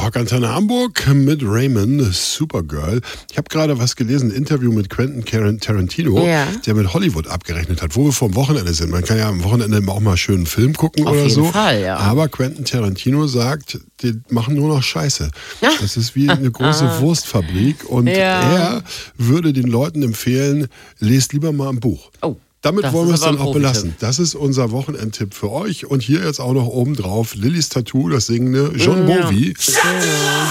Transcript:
Rockantenne Hamburg mit Raymond, Supergirl. Ich habe gerade was gelesen, ein Interview mit Quentin Tarantino, der mit Hollywood abgerechnet hat, wo wir vom Wochenende sind. Man kann ja am Wochenende auch mal schön einen Film gucken oder so. Auf jeden Fall, ja. Aber Quentin Tarantino sagt, die machen nur noch Scheiße. Das ist wie eine große Wurstfabrik und er würde den Leuten empfehlen, lest lieber mal ein Buch. Oh. Damit wollen wir es dann auch belassen. Das ist unser Wochenendtipp für euch. Und hier jetzt auch noch oben drauf Lillys Tattoo, das singende John Bowie.